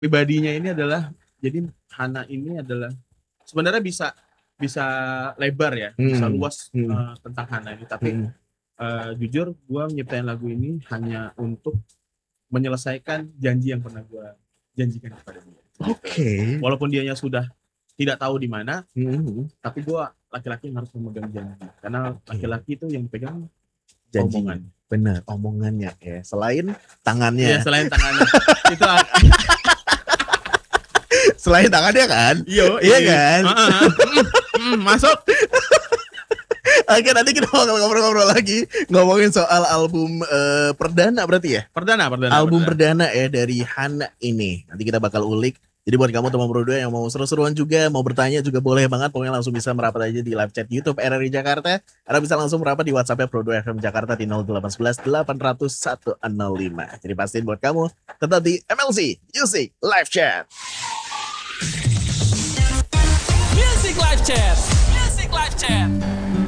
pribadinya ini adalah, jadi Hana ini adalah sebenarnya bisa bisa lebar ya, bisa luas tentang Hana ini. Tapi jujur, gue nyiptain lagu ini hanya untuk menyelesaikan janji yang pernah gue janjikan kepada dia. Oke. Walaupun dianya sudah tidak tahu di mana, tapi gue laki-laki yang harus memegang janji. Karena laki-laki itu yang pegang Janjinya. omongan. Benar, omongannya ya. Selain tangannya. Iya, selain tangannya. Itu selain tangannya kan? Iya kan? Masuk. Oke, nanti kita bakal ngobrol-ngobrol lagi ngomongin soal album perdana berarti ya? Perdana. Album perdana ya dari Hana ini. Nanti kita bakal ulik. Jadi buat kamu teman berdua yang mau seru-seruan juga, mau bertanya juga boleh banget. Pokoknya langsung bisa merapat aja di live chat YouTube RRI Jakarta. Atau bisa langsung merapat di WhatsApp-nya Pro2 FM Jakarta di 0811 800 105. Jadi pastiin buat kamu tetap di MLC Music Live Chat. Music Live Chat.